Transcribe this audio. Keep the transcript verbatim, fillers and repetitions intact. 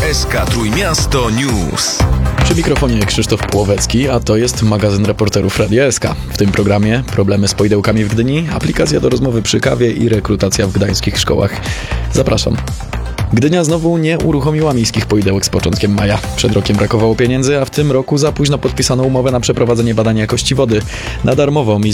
S K Trójmiasto News. Przy mikrofonie Krzysztof Płowecki, a to jest magazyn reporterów Radia S K. W tym programie problemy z poidełkami w Gdyni, aplikacja do rozmowy przy kawie i rekrutacja w gdańskich szkołach. Zapraszam. Gdynia znowu nie uruchomiła miejskich poidełek z początkiem maja. Przed rokiem brakowało pieniędzy, a w tym roku za późno podpisano umowę na przeprowadzenie badania jakości wody. Na darmowo